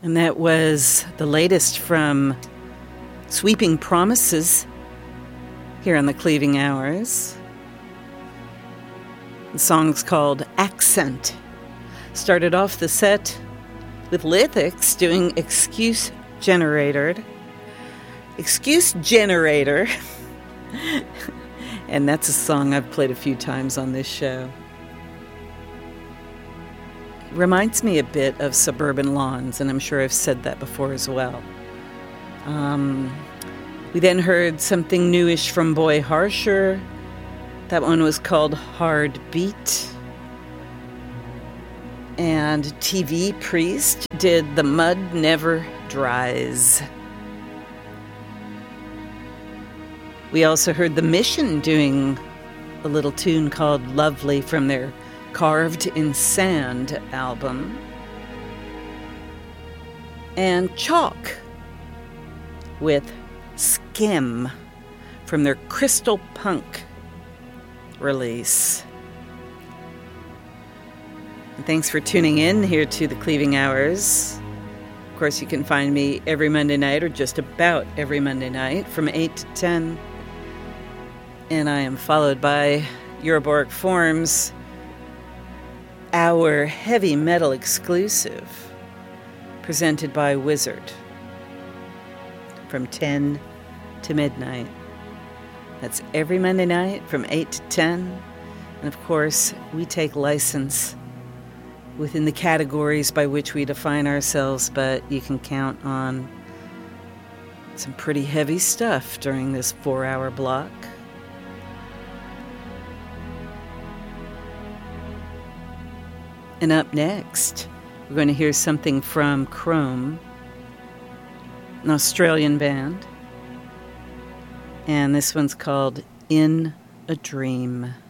And that was the latest from Sweeping Promises here on the Cleaving Hours. The song's called Accent. Started off the set with Lithics doing Excuse Generator. And that's a song I've played a few times on this show. Reminds me a bit of Suburban Lawns, and I'm sure I've said that before as well. We then heard something newish from Boy Harsher. That one was called Hard Beat. And TV Priest did The Mud Never Dries. We also heard The Mission doing a little tune called Lovely from their Carved in Sand album. And Chalk with Skim from their Crystal Punk release. And thanks for tuning in here to the Cleaving Hours. Of course, you can find me every Monday night, or just about every Monday night, from 8 to 10. And I am followed by Euroboric Forms, our heavy metal exclusive, presented by Wizard, from 10 to midnight. That's every Monday night from 8 to 10. And of course, we take license within the categories by which we define ourselves, but you can count on some pretty heavy stuff during this 4-hour block. And up next, we're going to hear something from Chrome, an Australian band. And this one's called In a Dream.